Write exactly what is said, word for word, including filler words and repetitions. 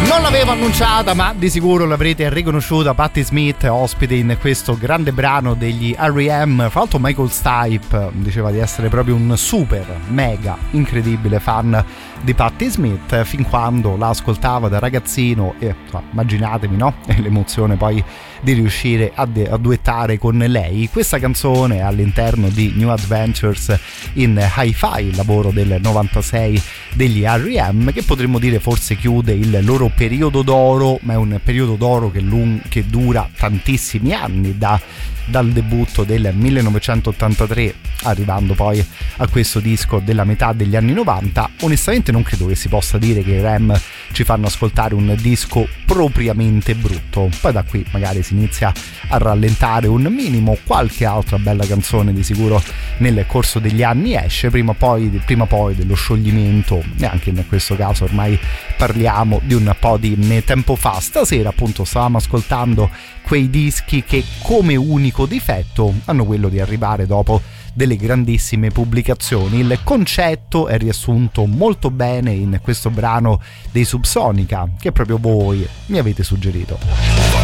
Non l'avevo annunciata, ma di sicuro l'avrete riconosciuta. Patti Smith, ospite in questo grande brano degli R E M. Fra l'altro Michael Stipe diceva di essere proprio un super, mega, incredibile fan di Patti Smith, fin quando la ascoltava da ragazzino e insomma, immaginatevi, no? L'emozione poi di riuscire a, de- a duettare con lei. Questa canzone è all'interno di New Adventures in Hi-Fi, il lavoro del novantasei degli R E M, che potremmo dire forse chiude il loro periodo d'oro, ma è un periodo d'oro che, lung- che dura tantissimi anni, da dal debutto del millenovecentottantatré arrivando poi a questo disco della metà degli anni novanta. Onestamente non credo che si possa dire che i R E M ci fanno ascoltare un disco propriamente brutto, poi da qui magari si inizia a rallentare un minimo, qualche altra bella canzone di sicuro nel corso degli anni esce, prima poi, prima poi dello scioglimento, e anche in questo caso ormai parliamo di un po' di tempo fa. Stasera appunto stavamo ascoltando quei dischi che come unico difetto hanno quello di arrivare dopo delle grandissime pubblicazioni. Il concetto è riassunto molto bene in questo brano dei Subsonica che proprio voi mi avete suggerito.